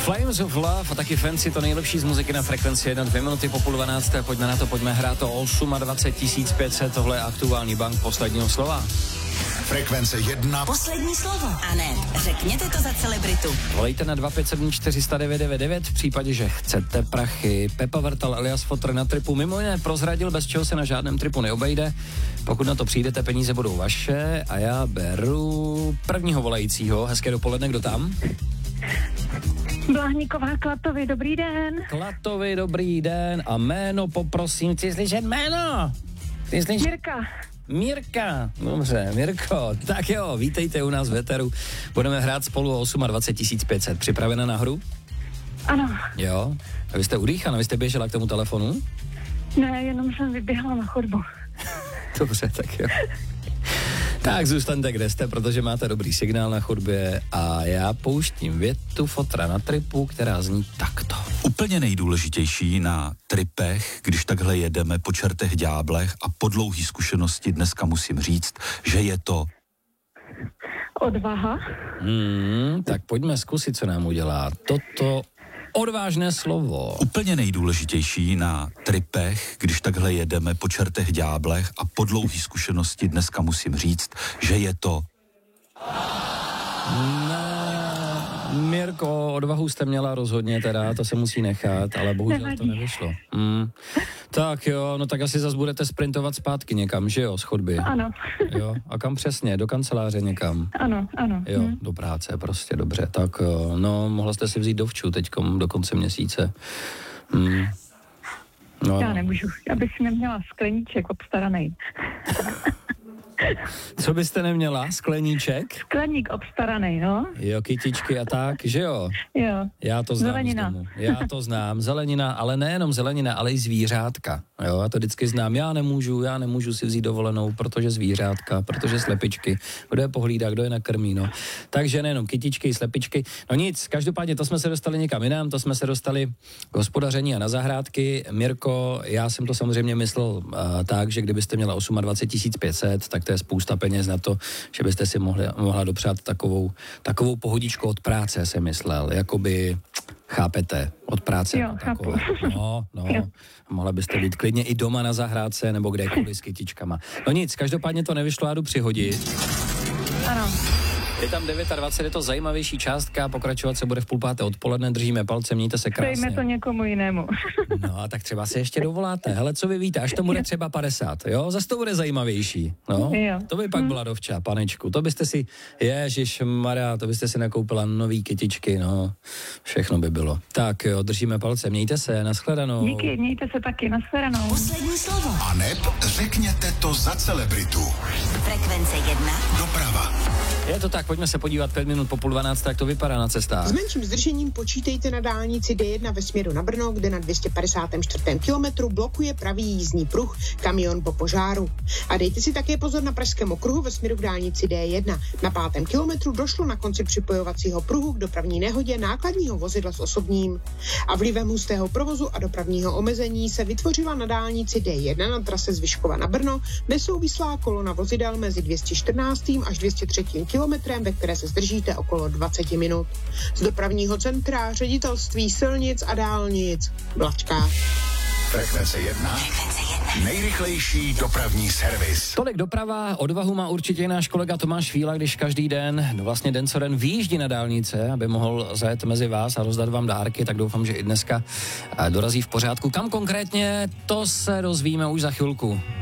Flames of Love a taky Fancy, to nejlepší z muziky na Frekvenci 1, 2 minuty po 11:30, pojďme na to, pojďme hrát o 28 500, tohle je aktuální bank posledního slova. Frekvence 1. Poslední slovo. A ne, řekněte to za celebritu. Volejte na 2574 400 999 v případě, že chcete prachy. Pepa Vrtal alias Fotr na tripu mimo jiné prozradil, bez čeho se na žádném tripu neobejde. Pokud na to přijdete, peníze budou vaše a já beru prvního volajícího. Hezké dopoledne, kdo tam? Blahníková Klatovi, dobrý den. Klatovi, dobrý den a jméno poprosím, chci slyšet jméno. Mirka, dobře, Mirko, tak jo, vítejte u nás v Eteru. Budeme hrát spolu o 28 500. Připravena na hru? Ano. Jo, a vy jste udýchala, vy jste běžela k tomu telefonu? Ne, jenom jsem vyběhla na chodbu. Dobře, tak jo. Tak zůstaňte, kde jste, protože máte dobrý signál na chodbě a já pouštím větu Fotra na tripu, která zní takto. Úplně nejdůležitější na tripech, když takhle jedeme po čertech ďáblech a po dlouhý zkušenosti dneska musím říct, že je to... Odvaha. Tak pojďme zkusit, co nám udělá toto odvážné slovo. Úplně nejdůležitější na tripech, když takhle jedeme po čertech ďáblech a po dlouhý zkušenosti dneska musím říct, že je to... Mirko, odvahu jste měla rozhodně teda, to se musí nechat, ale bohužel to nevyšlo. Tak jo, no tak asi zas budete sprintovat zpátky někam, že jo, z chodby? Ano. Jo, a kam přesně? Do kanceláře někam? Ano. Jo, do práce prostě, dobře. Tak no, mohla jste si vzít dovču teďkom do konce měsíce. No. Já nemůžu, abych neměla skleníček obstaraný. Co byste neměla? Skleníček? Skleník obstaraný, no. Jo, kytičky a tak, že jo? Jo. Já to znám. Zelenina. Já to znám. Zelenina, ale nejenom zelenina, ale i zvířátka. Jo, já to vždycky znám. Já nemůžu si vzít dovolenou, protože zvířátka, protože slepičky. Kdo je pohlídá, kdo je nakrmí, no. Takže nejenom kytičky i slepičky. No nic, každopádně to jsme se dostali někam jinam, to jsme se dostali k hospodaření a na zahrádky. Mirko, já jsem to samozřejmě myslel tak, že kdybyste měla 28 500, tak to je spousta peněz na to, že byste si mohla dopřát takovou pohodičku od práce, jsem myslel. Jakoby, chápete, od práce. Jo, chápu. No. Mohla byste být klidně i doma na zahrádce nebo kdekoliv s kytičkama. No nic, každopádně to nevyšlo, já jdu přihodit. Ano. Je tam 29, je to zajímavější částka, pokračovat se bude v 5:30 odpoledne, držíme palce, mějte se krásně. Dejme to někomu jinému. No a tak třeba se ještě dovoláte, hele, co vy víte, až to bude třeba 50, jo, zase to bude zajímavější, no, jo. To by pak byla dovča, panečku, to byste si, ježišmarja, to byste si nakoupila nový kytičky, no, všechno by bylo. Tak jo, držíme palce, mějte se, nashledanou. Díky, mějte se taky, nashledanou. Poslední slovo. A neb řekněte to za celebritu. Frekvence 1. Doprava. Je to tak, pojďme se podívat 5 minut po 11:30, jak to vypadá na cestách. S menším zdržením počítejte na dálnici D1 ve směru na Brno, kde na 254. kilometru blokuje pravý jízdní pruh kamion po požáru. A dejte si také pozor na Pražském okruhu ve směru k dálnici D1. Na 5. kilometru došlo na konci připojovacího pruhu k dopravní nehodě nákladního vozidla s osobním. A vlivem hustého provozu a dopravního omezení se vytvořila na dálnici D1 na trase z Vyškova na Brno nesouvislá kolona vozidel mezi 214. až 203. kilometrem, ve které se zdržíte okolo 20 minut. Z dopravního centra Ředitelství silnic a dálnic Blačka. Frekvence 1. Nejrychlejší dopravní servis. Tolik doprava, odvahu má určitě náš kolega Tomáš Fíla, když každý den, vlastně den co den vyjíždí na dálnice, aby mohl zajet mezi vás a rozdat vám dárky, tak doufám, že i dneska dorazí v pořádku. Kam konkrétně, to se dozvíme už za chvilku.